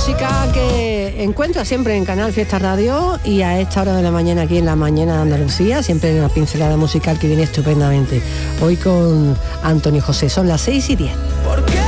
música que encuentra siempre en Canal Fiesta Radio y a esta hora de la mañana aquí en la mañana de Andalucía, siempre una pincelada musical que viene estupendamente. Hoy con Antonio José, son las 6:10.